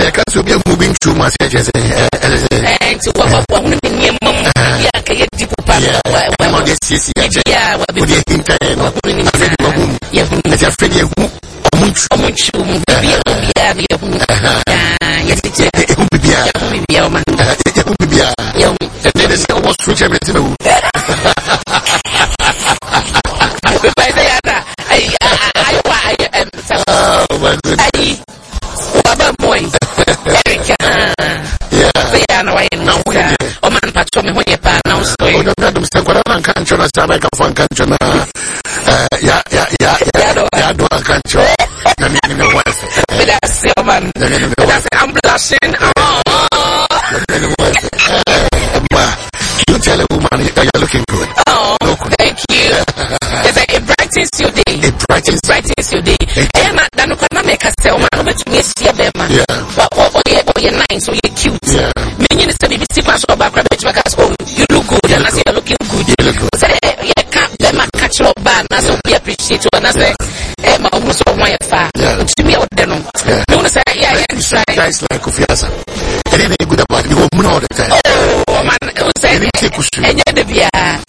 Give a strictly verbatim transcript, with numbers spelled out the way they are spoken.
Yeah, because we are moving through my schedule. And to what one of the name, yeah, can you do yeah, I'm on this, yes, yeah, what would you think? Yeah, as a friend, you much, much, yeah, yes, it's a woman, and then it's almost rich everything. Oh, my goodness. Boys, Erica, yeah, yeah, no, I know, oh man, Patrol, when you're pan, now, so you don't know, Mister Guaran Cancho, as I make a fun country. Yeah, yeah, yeah, yeah, yeah, do a country. That's your man. That's I'm blushing. You tell a woman you're looking good. Oh, thank you. It's like it brightens your day. It brightens, brightens your day. And I don't know, make a sell, man, but you miss your man. Yeah. But oh, you're nice, or you're cute. Yeah. Meaning is to be see my shop back, because oh, you look good, and I say you're looking good. You look good. Say, yeah, can't let my catch your band, and so we appreciate you, and I say, eh, my almost all my fire. Yeah. To me, I would know. Yeah. You want to say, yeah, yeah, try. Guys like Kofiasa. Anything good about you, all the time. Oh, man, it was saying, and you're the